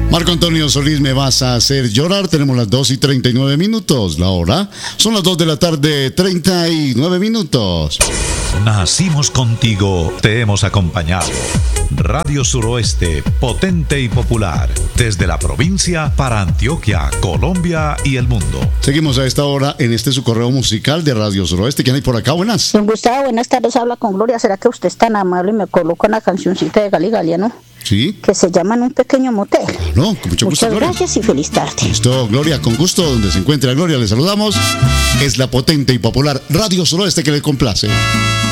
Marco Antonio Solís, me vas a hacer llorar. Tenemos las 2:39. La hora son las 2 de la tarde, 39. Nacimos contigo, te hemos acompañado. Radio Suroeste, potente y popular. Desde la provincia para Antioquia, Colombia y el mundo. Seguimos a esta hora en su correo musical de Radio Suroeste. ¿Quién hay por acá? Buenas. Don Gustavo, buenas tardes. Habla con Gloria. ¿Será que usted es tan amable y me coloca una cancioncita de Gali Galiano? Sí. Que se llama En un pequeño motel. No, con mucho gusto. Muchas gracias y feliz tarde. Listo, Gloria, con gusto. Donde se encuentre Gloria, le saludamos. Es la potente y popular Radio Suroeste que le complace.